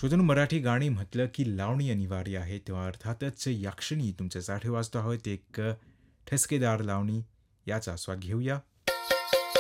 श्रोत्यांनो, मराठी गाणी म्हटलं की लावणी अनिवार्य आहे. तेव्हा अर्थातच या क्षणी तुमच्यासाठी वाजतो आहोत एक ठसकेदार लावणी. याचा आस्वाद घेऊया.